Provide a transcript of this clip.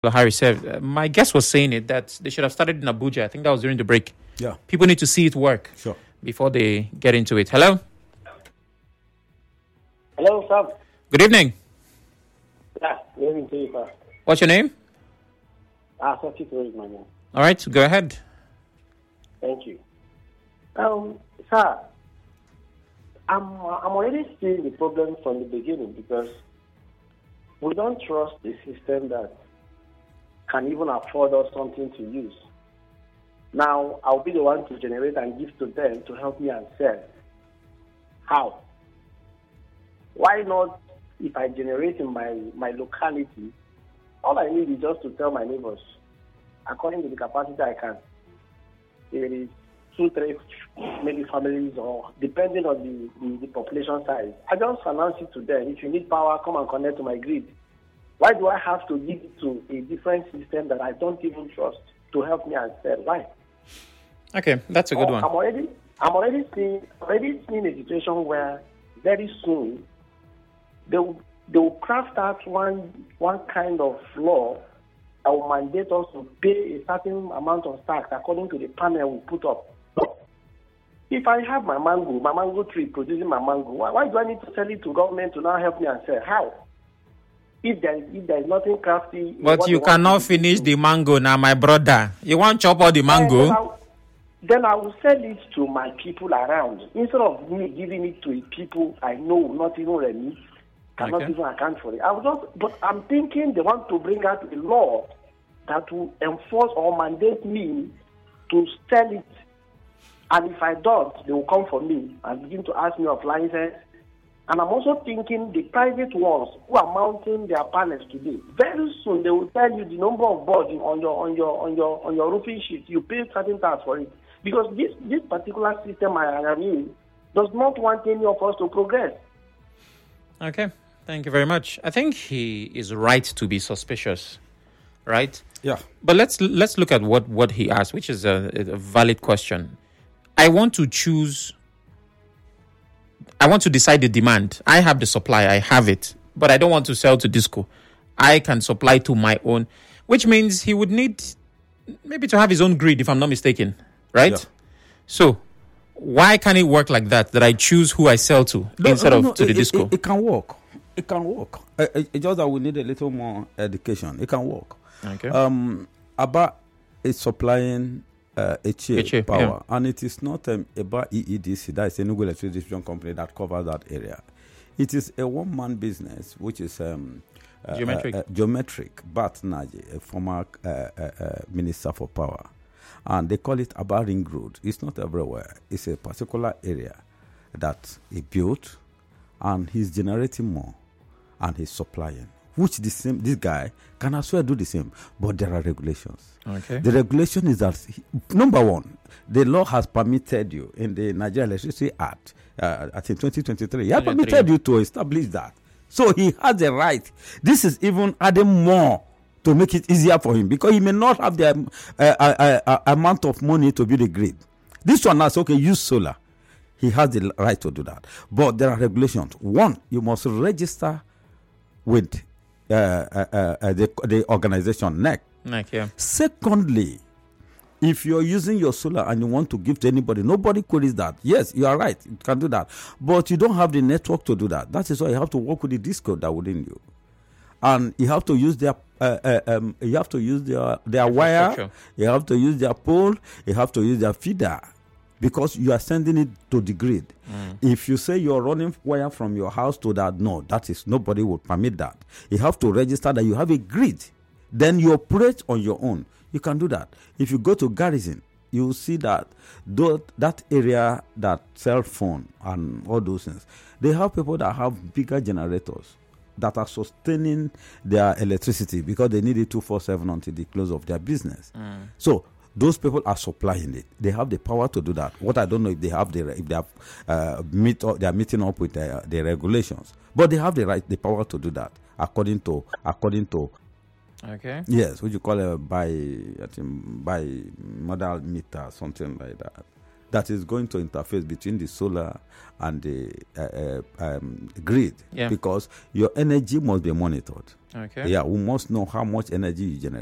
Harris said, my guest was saying it that they should have started in Abuja. I think that was during the break. Yeah. People need to see it work before they get into it. Hello? Hello, sir. Good evening. Yeah, good evening to you, sir. What's your name? Sotito is my name. All right, go ahead. Thank you. Sir, I'm already seeing the problem from the beginning because we don't trust the system that can even afford us something to use. Now, I'll be the one to generate and give to them to help me and sell. How? Why not, if I generate in my locality, all I need is just to tell my neighbors, according to the capacity I can. It is 2, 3, maybe families, or depending on the population size. I just announce it to them. If you need power, come and connect to my grid. Why do I have to give it to a different system that I don't even trust to help me and sell? Why? Okay, that's a good one. I'm already seeing a situation where very soon they will craft out one kind of law that will mandate us to pay a certain amount of tax according to the panel we put up. If I have my mango tree producing my mango, why do I need to sell it to government to now help me and sell? How? If there is nothing crafty... But you cannot finish the mango now, my brother. You want to chop all the mango? Then I will sell it to my people around. Instead of me giving it to people I know not even remit, cannot even account for it. But I'm thinking they want to bring out a law that will enforce or mandate me to sell it. And if I don't, they will come for me and begin to ask me of license. And I'm also thinking the private ones who are mounting their panels today, very soon they will tell you the number of boards on your roofing sheet. You pay certain tax for it. Because this particular system I am in does not want any of us to progress. Okay, thank you very much. I think he is right to be suspicious, right? Yeah. But let's look at what he asked, which is a valid question. I want to decide the demand. I have the supply, I have it, but I don't want to sell to Disco. I can supply to my own, which means he would need maybe to have his own grid, if I'm not mistaken, right? Yeah. So why can't it work like that I choose who I sell to instead of to the Disco? It can work. It can work. It's just that we need a little more education. It can work. Okay. ABA is supplying HA power, yeah. And it is not ABA EEDC, that is a Enugu Electric Distribution Company that covers that area. It is a one-man business, which is Geometric Bat Naji, a former Minister for Power. And they call it ABA Ring Road. It's not everywhere. It's a particular area that he built, and he's generating more, and he's supplying. Which this guy can as well do the same, but there are regulations. Okay. The regulation is that, number one, the law has permitted you in the Nigeria Electricity Act, I think 2023, he has permitted you to establish that. So he has the right. This is even adding more to make it easier for him, because he may not have the amount of money to build a grid. This one has, use solar. He has the right to do that. But there are regulations. One, you must register with the organization NEC. Yeah. Secondly, if you're using your solar and you want to give to anybody, nobody queries that. Yes, you are right, you can do that. But you don't have the network to do that. That is why you have to work with the Disco that within you. And you have to use their wire, you have to use their pole, you have to use their feeder, because you are sending it to the grid. If you say you're running wire from your house to that, no, nobody will permit that. You have to register that you have a grid. Then you operate on your own. You can do that. If you go to Garrison, you will see that that area, that cell phone and all those things, they have people that have bigger generators that are sustaining their electricity because they need it 24/7 until the close of their business. So those people are supplying it. They have the power to do that. What I don't know if they have they are meeting up with the regulations, but they have the power to do that according to. Okay. Yes, what you call by modal meter, something like that. that is going to interface between the solar and the grid, Yeah. because your energy must be monitored. Okay. Yeah, we must know how much energy you generate.